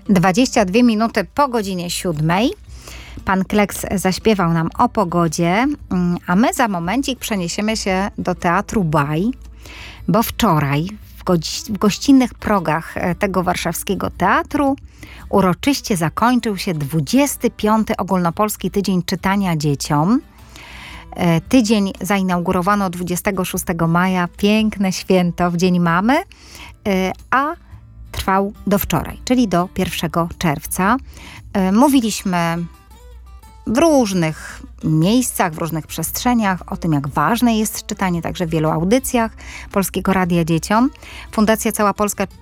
22 minuty po godzinie 7. Pan Kleks zaśpiewał nam o pogodzie, a my za momencik przeniesiemy się do Teatru Baj, bo wczoraj w gościnnych progach tego warszawskiego teatru uroczyście zakończył się 25. Ogólnopolski Tydzień Czytania Dzieciom. Tydzień zainaugurowano 26 maja, piękne święto w Dzień Mamy, a trwał do wczoraj, czyli do 1 czerwca. Mówiliśmy w różnych miejscach, w różnych przestrzeniach o tym, jak ważne jest czytanie, także w wielu audycjach Polskiego Radia Dzieciom. Fundacja Cała Polska